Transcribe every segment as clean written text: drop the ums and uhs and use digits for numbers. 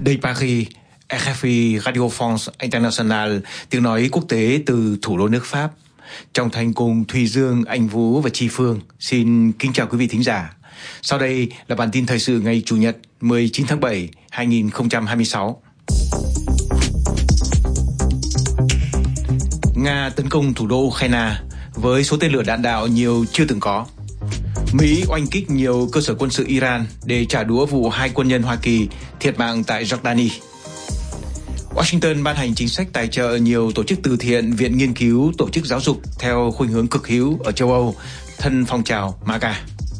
Đây Paris, RFI Radio France International, tiếng nói quốc tế từ thủ đô nước Pháp. Trong thành cùng Thùy Dương, Anh Vũ và Chi Phương xin kính chào quý vị thính giả. Sau đây là bản tin thời sự ngày Chủ nhật 19 tháng 7, 2026. Nga tấn công thủ đô Ukraine với số tên lửa đạn đạo nhiều chưa từng có. Mỹ oanh kích nhiều cơ sở quân sự Iran để trả đũa vụ 2 quân nhân Hoa Kỳ thiệt mạng tại Jordani. Washington ban hành chính sách tài trợ nhiều tổ chức từ thiện, viện nghiên cứu, tổ chức giáo dục theo khuynh hướng cực hữu ở châu Âu, thân phong trào MAGA.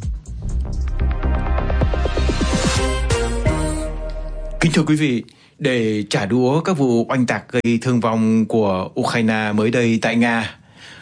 Kính thưa quý vị, để trả đũa các vụ oanh tạc gây thương vong của Ukraine mới đây tại Nga,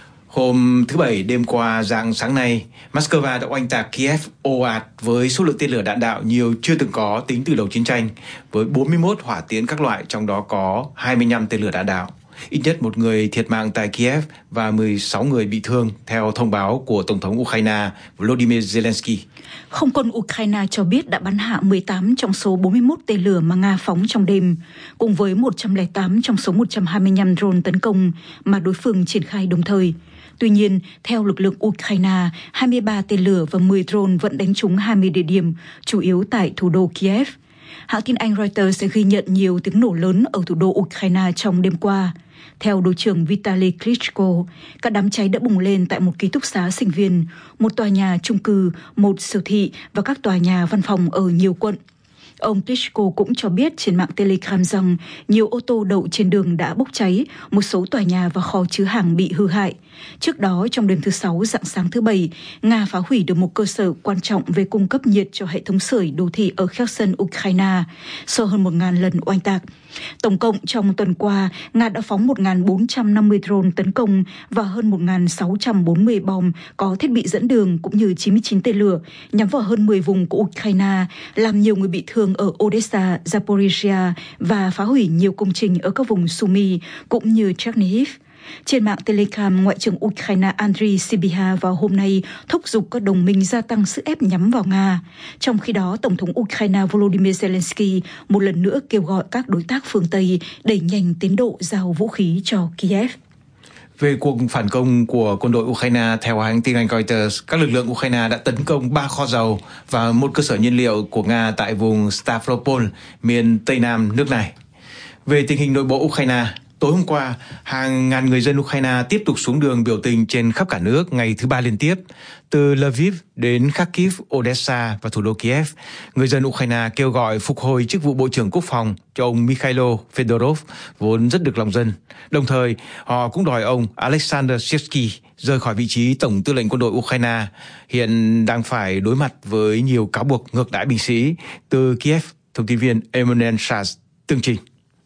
hôm thứ Bảy đêm qua rạng sáng nay, Moscow đã oanh tạc Kiev ồ ạt với số lượng tên lửa đạn đạo nhiều chưa từng có tính từ đầu chiến tranh, với 41 hỏa tiễn các loại, trong đó có 25 tên lửa đạn đạo. Ít nhất một người thiệt mạng tại Kiev và 16 người bị thương, theo thông báo của Tổng thống Ukraine Volodymyr Zelensky. Không quân Ukraine cho biết đã bắn hạ 18 trong số 41 tên lửa mà Nga phóng trong đêm, cùng với 108 trong số 125 drone tấn công mà đối phương triển khai đồng thời. Tuy nhiên, theo lực lượng Ukraine, 23 tên lửa và 10 drone vẫn đánh trúng 20 địa điểm, chủ yếu tại thủ đô Kiev. Hãng tin Anh Reuters sẽ ghi nhận nhiều tiếng nổ lớn ở thủ đô Ukraine trong đêm qua. Theo đội trưởng Vitaly Klitschko, các đám cháy đã bùng lên tại một ký túc xá sinh viên, một tòa nhà chung cư, một siêu thị và các tòa nhà văn phòng ở nhiều quận. Ông Klitschko cũng cho biết trên mạng Telegram rằng nhiều ô tô đậu trên đường đã bốc cháy, một số tòa nhà và kho chứa hàng bị hư hại. Trước đó, trong đêm thứ Sáu rạng sáng thứ Bảy, Nga phá hủy được một cơ sở quan trọng về cung cấp nhiệt cho hệ thống sưởi đô thị ở Kherson, Ukraine, sau hơn 1.000 lần oanh tạc. Tổng cộng trong tuần qua, Nga đã phóng 1.450 drone tấn công và hơn 1.640 bom có thiết bị dẫn đường cũng như 99 tên lửa nhắm vào hơn 10 vùng của Ukraine, làm nhiều người bị thương ở Odessa, Zaporizhia và phá hủy nhiều công trình ở các vùng Sumy cũng như Chernihiv. Trên mạng Telegram, Ngoại trưởng Ukraine Andriy Sybiha vào hôm nay thúc giục các đồng minh gia tăng sức ép nhắm vào Nga. Trong khi đó, Tổng thống Ukraine Volodymyr Zelensky một lần nữa kêu gọi các đối tác phương Tây đẩy nhanh tiến độ giao vũ khí cho Kiev. Về cuộc phản công của quân đội Ukraine, theo hãng tin Anh Reuters, các lực lượng Ukraine đã tấn công 3 kho dầu và một cơ sở nhiên liệu của Nga tại vùng Stavropol, miền Tây Nam nước này. Về tình hình nội bộ Ukraine, tối hôm qua, hàng ngàn người dân Ukraine tiếp tục xuống đường biểu tình trên khắp cả nước ngày thứ 3 liên tiếp. Từ Lviv đến Kharkiv, Odessa và thủ đô Kiev, người dân Ukraine kêu gọi phục hồi chức vụ Bộ trưởng Quốc phòng cho ông Mikhailo Fedorov, vốn rất được lòng dân. Đồng thời, họ cũng đòi ông Alexander Syrsky rời khỏi vị trí Tổng tư lệnh quân đội Ukraine, hiện đang phải đối mặt với nhiều cáo buộc ngược đãi binh sĩ. Từ Kiev, thông tin viên Emmanuel Charles tường trình.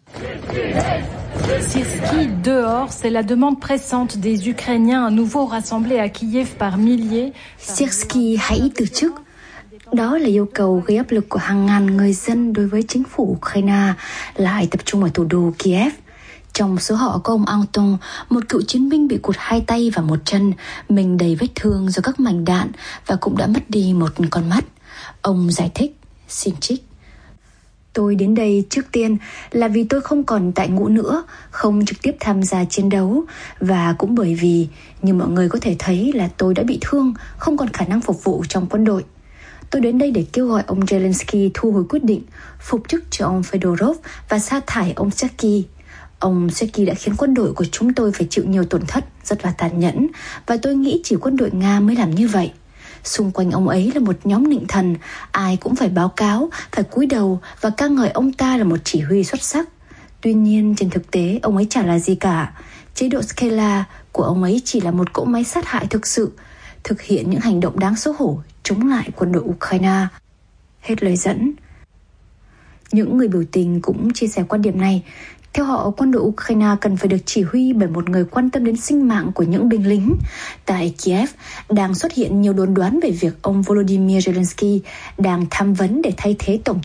Syrsky dehors, c'est la demande pressante des Ukrainiens à nouveau rassemblés à Kiev par milliers. Syrsky hãy từ chức. Đó là yêu cầu gây áp lực của hàng ngàn người dân đối với chính phủ Ukraine lại tập trung ở thủ đô Kiev. Trong số họ có ông Anton, một cựu chiến binh bị cụt 2 tay và 1 chân, mình đầy vết thương do các mảnh đạn và cũng đã mất đi 1 con mắt. Ông giải thích, xin trích. Tôi đến đây trước tiên là vì tôi không còn tại ngũ nữa, không trực tiếp tham gia chiến đấu, và cũng bởi vì, như mọi người có thể thấy, là tôi đã bị thương, không còn khả năng phục vụ trong quân đội. Tôi đến đây để kêu gọi ông Zelensky thu hồi quyết định phục chức cho ông Fedorov và sa thải ông Syrsky. Ông Syrsky đã khiến quân đội của chúng tôi phải chịu nhiều tổn thất rất là tàn nhẫn, và tôi nghĩ chỉ quân đội Nga mới làm như vậy. Xung quanh ông ấy là một nhóm nịnh thần, ai cũng phải báo cáo, phải cúi đầu và ca ngợi ông ta là một chỉ huy xuất sắc. Tuy nhiên, trên thực tế, ông ấy chả là gì cả. Chế độ Skela của ông ấy chỉ là một cỗ máy sát hại thực sự, thực hiện những hành động đáng xấu hổ chống lại quân đội Ukraine. Hết lời dẫn. Những người biểu tình cũng chia sẻ quan điểm này. Theo họ, quân đội Ukraine cần phải được chỉ huy bởi một người quan tâm đến sinh mạng của những binh lính. Tại Kiev, đang xuất hiện nhiều đồn đoán về việc ông Volodymyr Zelensky đang tham vấn để thay thế Tổng